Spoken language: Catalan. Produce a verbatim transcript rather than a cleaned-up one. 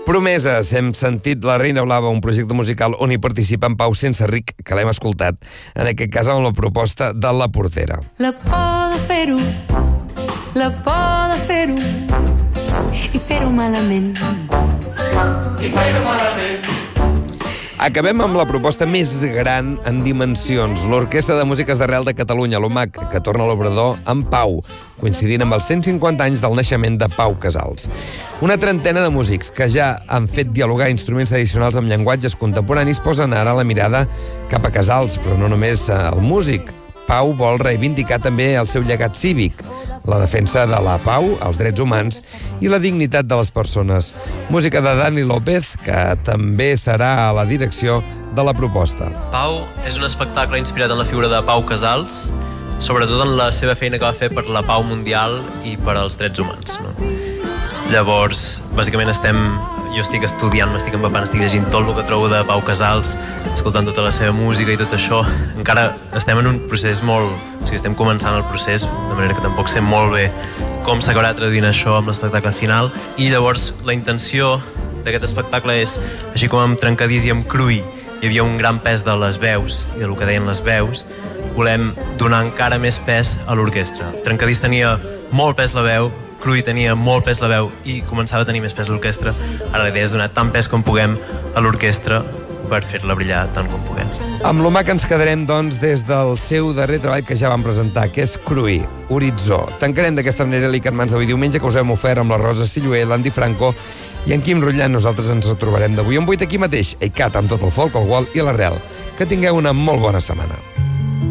Promeses, hem sentit La Reina Blava, un projecte musical on hi participa en Pau Senserric, que l'hem escoltat, en aquest cas amb la proposta de La Portera. La por de fer-ho, la por de fer-ho, i fer-ho malament. I fer-ho malament. Acabem amb la proposta més gran en dimensions, l'Orquestra de Músiques d'Arrel de Catalunya, l'O M A C, que torna a l'obrador amb Pau, coincidint amb els cent cinquanta anys del naixement de Pau Casals. Una trentena de músics que ja han fet dialogar instruments tradicionals amb llenguatges contemporanis posen ara la mirada cap a Casals, però no només el músic. Pau vol reivindicar també el seu llegat cívic, la defensa de la pau, els drets humans i la dignitat de les persones. Música de Dani López, que també serà a la direcció de la proposta. Pau és un espectacle inspirat en la figura de Pau Casals, sobretot en la seva feina que va fer per la pau mundial i per als drets humans. No? Llavors, bàsicament estem... Jo estic estudiant, m'estic empapant, estic llegint tot el que trobo de Pau Casals, escoltant tota la seva música i tot això. Encara estem en un procés molt... O sigui, estem començant el procés, de manera que tampoc sé molt bé com s'acabarà traduint això amb l'espectacle final. I llavors la intenció d'aquest espectacle és, així com amb Trencadís i amb Cruï hi havia un gran pes de les veus i del que deien les veus, volem donar encara més pes a l'orquestra. Trencadís tenia molt pes la veu, Cruï tenia molt pes la veu i començava a tenir més pes l'orquestra. Ara la idea és donar tant pes com puguem a l'orquestra per fer-la brillar tant com puguem. Amb l'O M A C ens quedarem, doncs, des del seu darrer treball que ja vam presentar, que és Cruï, Horitzó. Tancarem d'aquesta manera l'Icat Mans d'avui diumenge, que us hem ofert amb la Rosa Silluer, l'Andy Franco i en Quim Rutllant. Nosaltres ens retrobarem d'avui en vuit aquí mateix, a Icat, amb tot el folk, el wall i l'arrel. Que tingueu una molt bona setmana.